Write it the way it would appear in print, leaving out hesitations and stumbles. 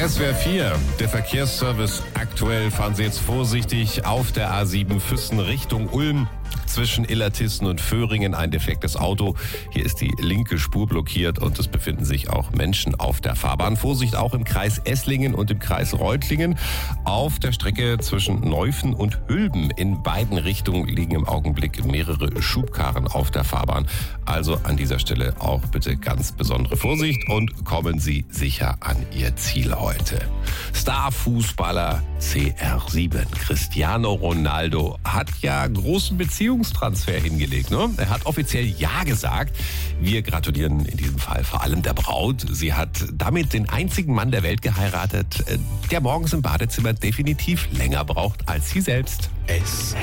SWR 4, der Verkehrsservice aktuell. Fahren Sie jetzt vorsichtig auf der A7 Füssen Richtung Ulm. Zwischen Illertissen und Föhringen ein defektes Auto. Hier ist die linke Spur blockiert und es befinden sich auch Menschen auf der Fahrbahn. Vorsicht auch im Kreis Esslingen und im Kreis Reutlingen. Auf der Strecke zwischen Neuffen und Hülben in beiden Richtungen liegen im Augenblick mehrere Schubkarren auf der Fahrbahn. Also an dieser Stelle auch bitte ganz besondere Vorsicht und kommen Sie sicher an Ihr Ziel heute. Starfußballer CR7 Cristiano Ronaldo hat ja großen Beziehungstransfer hingelegt. Ne? Er hat offiziell Ja gesagt. Wir gratulieren in diesem Fall vor allem der Braut. Sie hat damit den einzigen Mann der Welt geheiratet, der morgens im Badezimmer definitiv länger braucht als sie selbst. SWR